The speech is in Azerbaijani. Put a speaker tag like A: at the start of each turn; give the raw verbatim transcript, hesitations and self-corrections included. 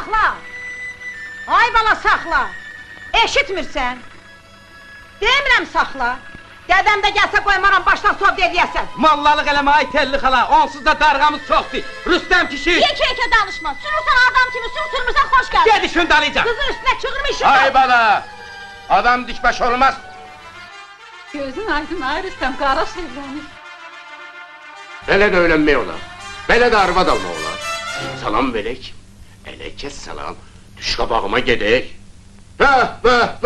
A: saxla! Ay bala, saxla! Eşitmirsən? Demirəm saxla! Dədəm də gəlsə qoymaram, başdan sov dediyəsən!
B: Mallalıq eləmə, ay telli xala, onsuz da darğamız çoxdur! Rüstəm kişi!
A: Yekə-yekə danışma, sürürsən adam kimi, sür sürmürsən, xoş gəldin!
B: Ged işin dalayacaq!
A: Qızın üstünə çığırma işin
C: var! Ay bala! Adam dikbaş olmaz!
A: Gözün aydın, ay Rüstəm, qara sevlənir!
C: Belə də öylənmək olar, belə də arvad almaq olar! Salam verək, elə kəs salam, düş qabağıma gedək! Bəh, bəh!